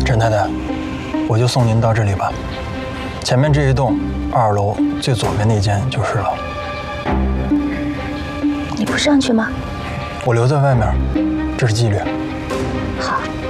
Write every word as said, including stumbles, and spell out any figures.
陈太太，我就送您到这里吧。前面这一栋二楼最左边那间就是了。 你不上去吗？ 我留在外面，这是纪律。 好。